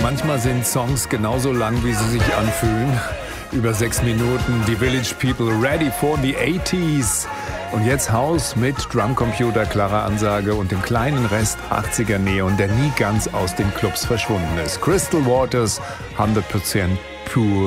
Manchmal sind Songs genauso lang, wie sie sich anfühlen. Über 6 Minuten. Die Village People ready for the 80s. Und jetzt House mit Drumcomputer, klarer Ansage und dem kleinen Rest 80er Neon, der nie ganz aus den Clubs verschwunden ist. Crystal Waters, 100% pure